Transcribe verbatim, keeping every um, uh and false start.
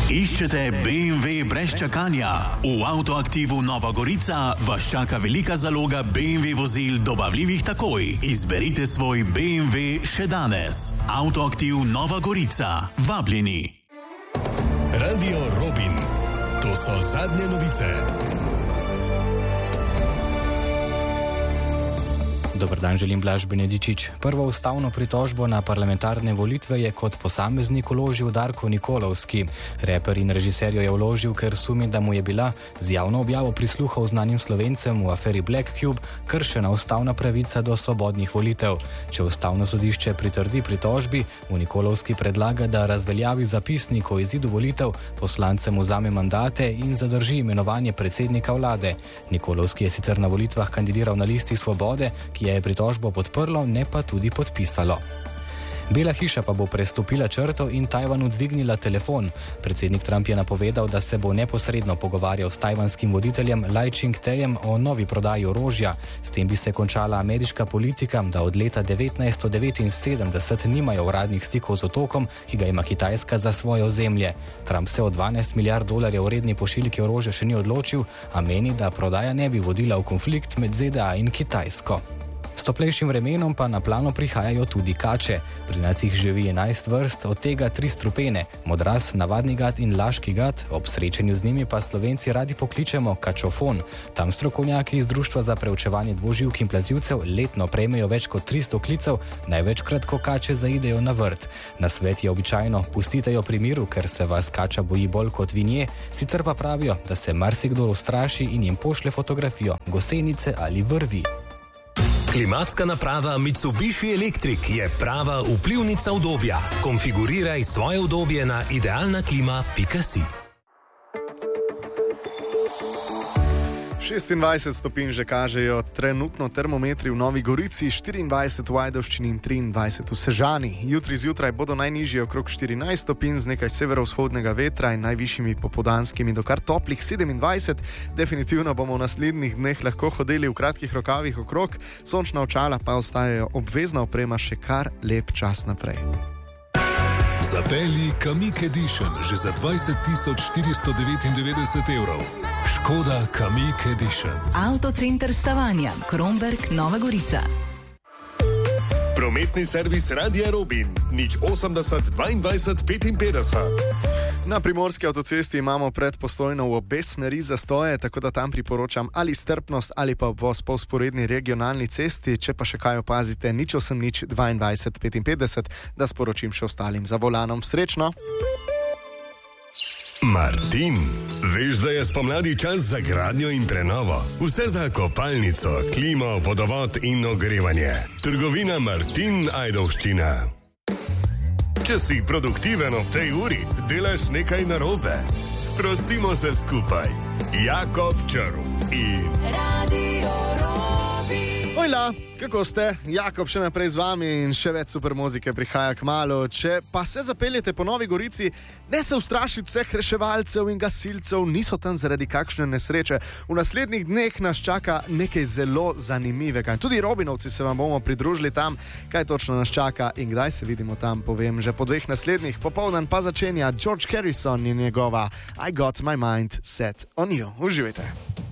Iščete B M W brez čakanja? V Avtoaktivu Nova Gorica vas čaka velika zaloga B M W vozil dobavljivih takoj. Izberite svoj B M W še danes. Avtoaktiv Nova Gorica. Vabljeni. Radio Robin. To so zadnje novice. Dober dan, želim Blaž Benedičič. Prvo ustavno pritožbo na parlamentarne volitve je kot posameznik vložil Darko Nikolovski. Reper in režiser jo je vložil, ker sumi, da mu je bila z javno objavo prisluhov znanim Slovencem v aferi Black Cube kršena ustavna pravica do svobodnih volitev. Če ustavno sodišče pritrdi pritožbi, mu Nikolovski predlaga, da razveljavi zapisnik o izidu volitev, poslancem vzame mandate in zadrži imenovanje predsednika vlade. Nikolovski je sicer na volitvah kandidiral na listi Svobode, ki je pritožbo podprlo, ne pa tudi podpisalo. Bela hiša pa bo prestopila črto in Tajvanu dvignila telefon. Predsednik Trump je napovedal, da se bo neposredno pogovarjal s tajvanskim voditeljem Lai Ching-tejem o novi prodaji orožja. S tem bi se končala ameriška politika, da od leta devetnajststo devetinsedemdeset nimajo uradnih stikov z otokom, ki ga ima Kitajska za svoje ozemlje. Trump se o dvanajst milijard dolarjev vredni pošiljki orožja še ni odločil, a meni, da prodaja ne bi vodila v konflikt med Z D A in Kitajsko. S toplejšim vremenom pa na plano prihajajo tudi kače. Pri nas jih živi enajst vrst, od tega tri strupene, modras, navadni gad in laški gad, ob srečanju z njimi pa Slovenci radi pokličemo kačofon. Tam strokovnjaki iz Društva za preučevanje dvoživk in plazivcev letno prejmejo več kot tristo klicev, največkrat, ko kače zaidejo na vrt. Nasvet je običajno, pustite jo pri miru, ker se vas kača boji bolj kot vi nje, sicer pa pravijo, da se marsikdo ustraši in jim pošle fotografijo gosenice ali vrvi. Klimatska naprava Mitsubishi Electric je prava vplivnica udobja. Konfiguriraj svoje udobje na idealna klima pika si. šestindvajset stopinj že kažejo trenutno termometri v Novi Gorici, štiriindvajset v Ajdovščini in triindvajset v Sežani. Jutri zjutraj bodo najnižji okrog štirinajst stopinj z nekaj severovzhodnega vetra in najvišjimi popoldanskimi do kar toplih sedemindvajset. Definitivno bomo v naslednjih dneh lahko hodili v kratkih rokavih okrog, sončna očala pa ostajajo obvezna oprema še kar lep čas naprej. Zapelji Kamiq Edition že za dvajset tisoč štiristo devetindevetdeset evrov. Škoda Kamiq Edition. Avtocenter Stavanja, Kromberk, Nova Gorica. Prometni servis Radia Robin, nič osemdeset dvaindvajset petinpetdeset. Na primorski avtocesti imamo pred Postojno v obe smeri zastoje, tako da tam priporočam ali strpnost ali pa obvoz po vzporedni regionalni cesti. Če pa še kaj opazite, nič osem nič dvaindvajset petinpetdeset, da sporočim še ostalim za volanom. Srečno! Martin, veš, da je spomladi čas za gradnjo in prenovo? Vse za kopalnico, klimo, vodovod in ogrevanje. Trgovina Martin Ajdovščina. Če si produktiven ob tej uri, delaš nekaj narobe. Sprostimo se skupaj. Jakob Črv in Radio Robin. Ojla, kako ste? Jakob še naprej z vami in še več super muzike prihaja kmalu. Če pa se zapeljete po Novi Gorici, ne se ustrašiti vseh reševalcev in gasilcev, niso tam zaradi kakšne nesreče. V naslednjih dneh nas čaka nekaj zelo zanimivega. In tudi Robinovci se vam bomo pridružili tam, kaj točno nas čaka in kdaj se vidimo tam, povem že po dveh naslednjih. Popoldan pa začenja George Harrison in njegova I Got My Mind Set on You. Uživajte.